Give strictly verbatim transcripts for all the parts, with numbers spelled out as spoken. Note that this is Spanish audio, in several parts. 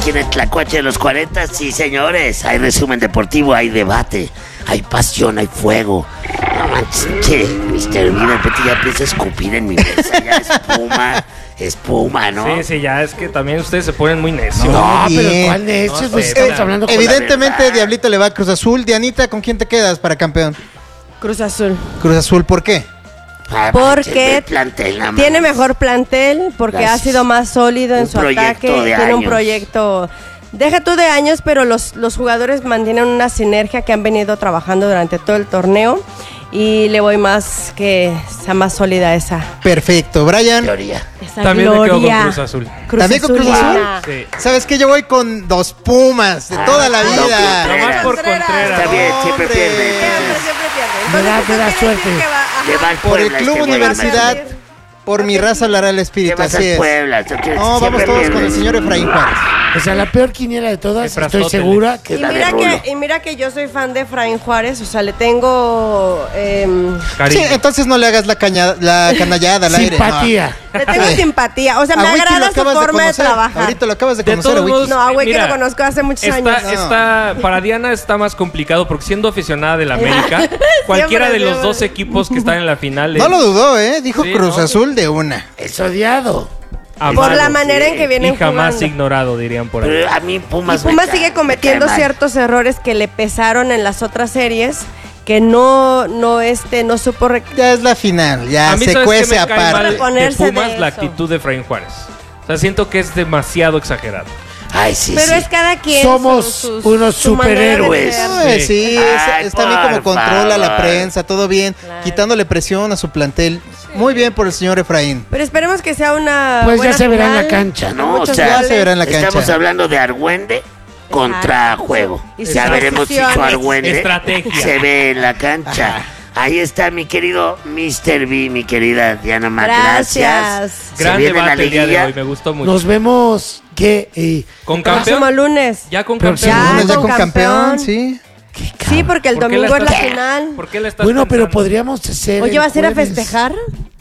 aquí en el Tlacuache de los cuarenta. Sí, señores, hay resumen deportivo, hay debate, hay pasión, hay fuego. No manches, che, mister B, de repente ya empieza a escupir en mi mesa, ya espuma, espuma, ¿no? Sí, sí, ya es que también ustedes se ponen muy necios. No, Bien. pero ¿cuál necios? No, Pues sí, estamos claro. hablando con Evidentemente, la Diablito le va a Cruz Azul. Dianita, ¿con quién te quedas para campeón? Cruz Azul. Cruz Azul, ¿por qué? Ah, Porque manches, ve plantel, nada más. Tiene mejor plantel, porque Gracias. ha sido más sólido en Un su proyecto ataque. de Tiene un años. proyecto. Deja tú de años, pero los, los jugadores mantienen una sinergia que han venido trabajando durante todo el torneo. Y le voy más que sea más sólida esa, Perfecto. Brian, Teoría. esa También me quedo con gloria. Cruz Azul. Cruz ¿También con Cruz Azulina. Azul? Sí. ¿sabes qué? Yo voy con dos Pumas de Ah, toda la no, vida. Contreras. Nomás por Contreras. Contreras. Está bien, siempre Hombre. pierde. Siempre, entonces, siempre pierde. Me da- Entonces, me da eso quiere decir suerte. que va- ajá. le va al Por el Puebla, Club este güey, Universidad, hermano. por mi raza hablará el Te espíritu, vas así al es. Puebla. tú quieres- No, vamos siempre todos con el pierdes. señor Efraín Juárez. O sea, la peor quiniela de todas, estoy Efrastóteles. segura que Y es la de mira, Rulo. que, y mira que yo soy fan de Efraín Juárez, o sea, le tengo em, Sí, Cariño. entonces no le hagas la, caña, la canallada al aire. simpatía. le tengo Sí. simpatía, o sea, A me Wiki lo agrada su acabas de forma de, conocer. trabajar. Ahorita lo acabas de De conocer a todos Wiki. modos, No, a Wiki Mira, lo conozco hace muchos años. Está, No. está, para Diana está más complicado porque siendo aficionada del América, cualquiera de los siempre. dos equipos que están en la final No es- lo dudó, ¿eh? Dijo Sí, Cruz ¿no? Azul de una. Es odiado. amado. Por la manera en que y vienen jamás jugando. ignorado, dirían por ahí. Pero a mí Pumas Y Pumas me sigue cae- cometiendo me cae mal. ciertos errores que le pesaron en las otras series, que no, no, este, no supo... rec- Ya es la final, ya A mí, se ¿sabes qué cuece me cae aparte. mal de Ponerse de Pumas? La eso. actitud de Efraín Juárez. O sea, siento que es demasiado exagerado. Ay, sí, Pero sí. es cada quien. Somos su- sus- unos su manera de superhéroes. ser. Ay, sí, es, Ay, es también como por controla la favor. prensa, todo bien, Claro. quitándole presión a su plantel. Muy bien por el señor Efraín. Pero esperemos que sea una. Pues ya buena se verá en final, la cancha, con ¿no? O muchos sea, Ya goles. se verá en la cancha. Estamos hablando de Argüende contra Exacto. juego. Y sus Ya veremos si su posiciones. Argüende Estrategia. se ve en la cancha. Ahí está mi querido mister B, mi querida Diana Mac. Gracias. Gracias. Se Gran viene la debate el día de liguilla. hoy, me gustó mucho. Nos vemos que eh, ¿Con Próximo campeón? lunes. Ya con Próximo campeón. Ya, Lunes ya con con campeón, campeón. sí. Sí, porque el ¿Por qué domingo es la estás- final. ¿Por qué la estás bueno, pero pensando? podríamos hacer Oye, el ¿vas a ir a jueves. festejar?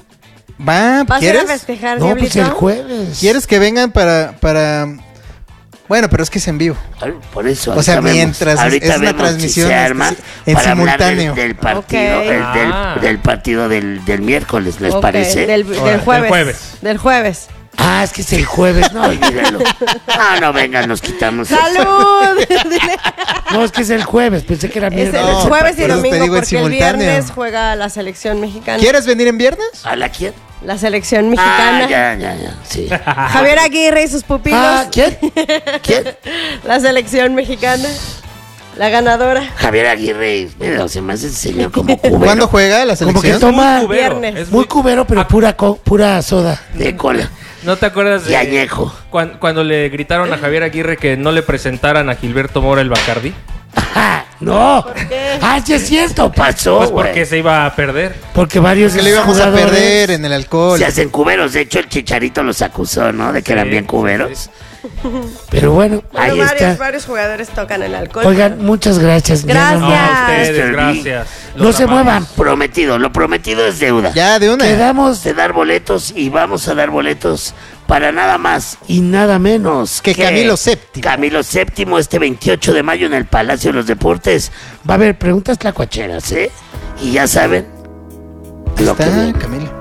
Va, ¿Vas a ir a ¿quieres? festejar, No, pues Diablito? el jueves. ¿Quieres que vengan para, para... Bueno, pero es que es en vivo. Ay, Por eso. O sea, ahorita vemos. mientras es- Ahorita es una vemos si transmisión, se arma este, en para hablar simultáneo. del, del partido, Ok. el- del, Ah. del partido del, del miércoles, ¿les Ok, parece? Del, del Órale, del jueves. jueves. Del jueves. Ah, es que es el jueves, no. Olvídalo. No, no, venga, nos quitamos. eso. ¡Salud! Dile. No, es que es el jueves, pensé que era Es miércoles. el No, jueves y por eso te domingo, digo en porque el simultáneo. viernes juega la selección mexicana. ¿Quieres venir en viernes? ¿A la quién? La selección Ah, mexicana. ya, ya, ya. Sí. Javier Aguirre y sus pupilos. Ah, ¿quién? ¿Quién? La selección mexicana. La ganadora. Javier Aguirre. Mira, se me hace ese señor como cubero. ¿Cuándo juega la Como que selección? toma Muy cubero, Viernes. es muy cubero, pero Ah, pura co- pura soda. De cola. ¿No te acuerdas de Y añejo. cuan- cuando le gritaron a Javier Aguirre que no le presentaran a Gilberto Mora el Bacardí? Ah, no. qué? Ah, sí es cierto. Pasó, Pues güey. porque se iba a perder. Porque varios Que le íbamos a jugadores- perder en el alcohol. Se hacen cuberos. De hecho, el Chicharito los acusó, ¿no? De que eran Sí, bien sí, cuberos. sí. Pero bueno, Bueno, ahí varios, está. varios jugadores tocan el alcohol. Oigan, muchas gracias. Gracias. No, Diana. a ustedes, mister B. gracias. No Los se amamos. muevan. Prometido. Lo prometido es deuda. Ya, de una. Quedamos De dar boletos y vamos a dar boletos para nada más y nada menos. Que Camilo Séptimo. Camilo Séptimo este veintiocho de mayo en el Palacio de los Deportes. Va a haber preguntas tlacuacheras, ¿eh? Y ya saben lo que Está viene. Camilo.